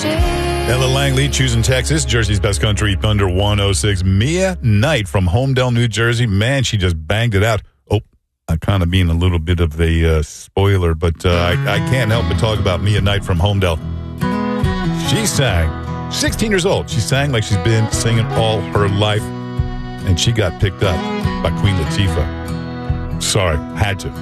Ella Langley, choosing Texas, Jersey's best country, Thunder 106. Mia Knight from Homedale, New Jersey. Man, she just banged it out. Oh, I'm kind of being a little bit of a spoiler, but I can't help but talk about Mia Knight from Homedale. She sang, 16 years old. She sang like she's been singing all her life, and she got picked up by Queen Latifah. Sorry, had to.